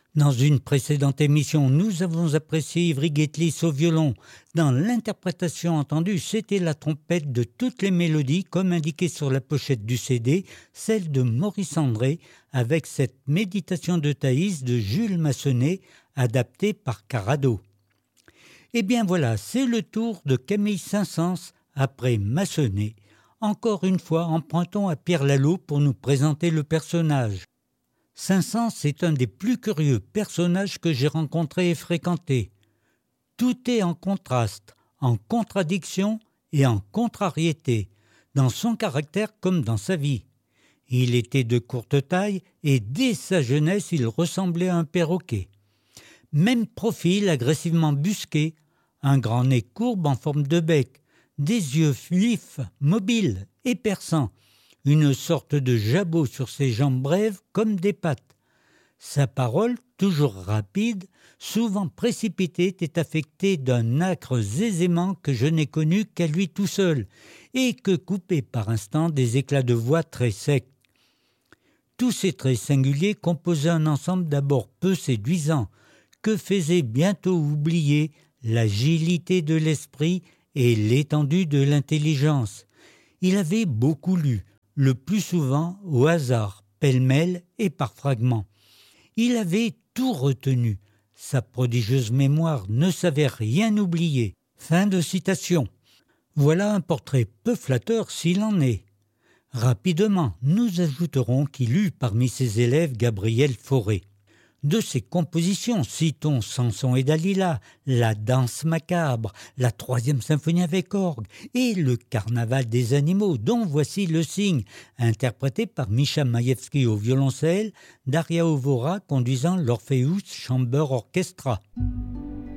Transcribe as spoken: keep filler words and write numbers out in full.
Dans une précédente émission, nous avons apprécié Ivry Guetlis au violon. Dans l'interprétation entendue, c'était la trompette de toutes les mélodies, comme indiqué sur la pochette du C D, celle de Maurice André, avec cette méditation de Thaïs de Jules Massenet, adaptée par Carrado. Eh bien voilà, c'est le tour de Camille Saint-Saëns après Massenet. Encore une fois, empruntons à Pierre Lalo pour nous présenter le personnage. Saint-Saëns est un des plus curieux personnages que j'ai rencontrés et fréquentés. Tout est en contraste, en contradiction et en contrariété, dans son caractère comme dans sa vie. Il était de courte taille et dès sa jeunesse, il ressemblait à un perroquet. Même profil agressivement busqué, un grand nez courbe en forme de bec, des yeux vifs, mobiles et perçants, une sorte de jabot sur ses jambes brèves comme des pattes. Sa parole, toujours rapide, souvent précipitée, est affectée d'un âcre zézément que je n'ai connu qu'à lui tout seul, et que coupait par instants des éclats de voix très secs. Tous ces traits singuliers composaient un ensemble d'abord peu séduisant, que faisait bientôt oublier l'agilité de l'esprit et l'étendue de l'intelligence. Il avait beaucoup lu, le plus souvent au hasard, pêle-mêle et par fragments. Il avait tout retenu. Sa prodigieuse mémoire ne savait rien oublier. Fin de citation. Voilà un portrait peu flatteur s'il en est. Rapidement, nous ajouterons qu'il eut parmi ses élèves Gabriel Fauré. De ses compositions, citons Samson et Dalila, la danse macabre, la troisième symphonie avec orgue et le carnaval des animaux, dont voici le signe, interprété par Mischa Maïevski au violoncelle, Daria Ovora conduisant l'Orpheus Chamber Orchestra.